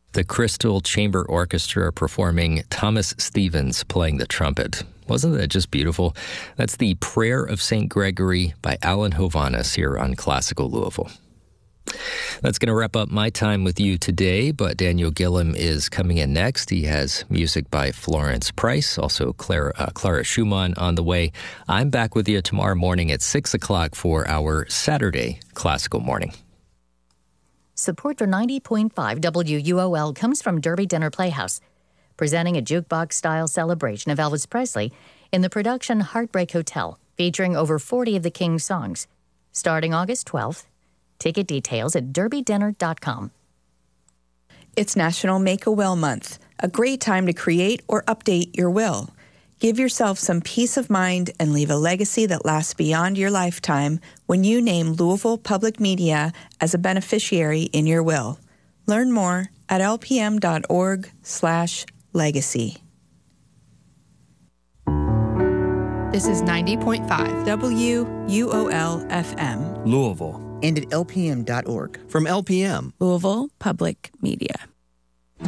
The Crystal Chamber Orchestra performing Thomas Stevens playing the trumpet. Wasn't that just beautiful? That's the Prayer of St. Gregory by Alan Hovhaness here on Classical Louisville. That's going to wrap up my time with you today, but Daniel Gillum is coming in next. He has music by Florence Price, also Clara Schumann on the way. I'm back with you tomorrow morning at 6 o'clock for our Saturday Classical Morning. Support for 90.5 WUOL comes from Derby Dinner Playhouse, presenting a jukebox-style celebration of Elvis Presley in the production Heartbreak Hotel, featuring over 40 of the King's songs. Starting August 12th. Ticket details at derbydinner.com. It's National Make-A-Will Month, a great time to create or update your will. Give yourself some peace of mind and leave a legacy that lasts beyond your lifetime when you name Louisville Public Media as a beneficiary in your will. Learn more at lpm.org/legacy. This is 90.5 WUOL-FM. Louisville. And at lpm.org. From LPM. Louisville Public Media.